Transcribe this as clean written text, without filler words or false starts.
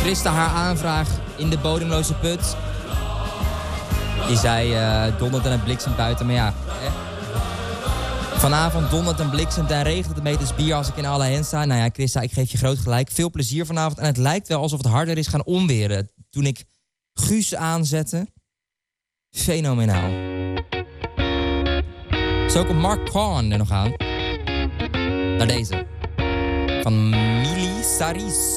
Christa haar aanvraag in de bodemloze put. Die zei dondert en het bliksemt buiten, maar ja. Vanavond dondert en bliksemt en regent het meters bier als ik in alle hens sta. Nou ja, Christa, ik geef je groot gelijk. Veel plezier vanavond. En het lijkt wel alsof het harder is gaan onweren. Toen ik Guus aanzette. Fenomenaal. Zo komt Mark Kahn er nog aan. Naar deze. Van Mili Saris.